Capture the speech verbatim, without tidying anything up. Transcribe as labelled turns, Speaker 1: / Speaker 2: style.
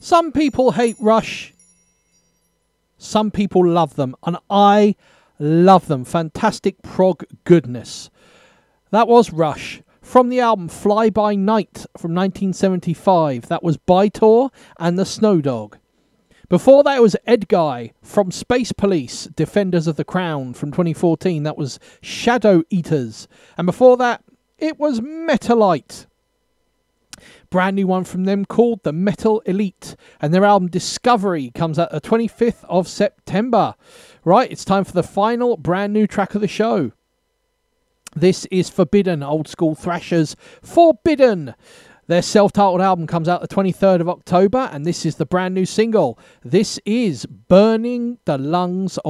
Speaker 1: Some people hate Rush. Some people love them. And I love them. Fantastic prog goodness. That was Rush. From the album Fly By Night from nineteen seventy-five. That was Bytor and the Snow Dog. Before that, it was Edguy from Space Police, Defenders of the Crown from twenty fourteen. That was Shadow Eaters. And before that, it was Metalite. Brand new one from them called The Metal Elite. And their album Discovery comes out the twenty-fifth of September. Right, it's time for the final brand new track of the show. This is Forbidden, old school thrashers. Forbidden. Their self-titled album comes out the twenty-third of October, and this is the brand new single. This is Burning the Lungs of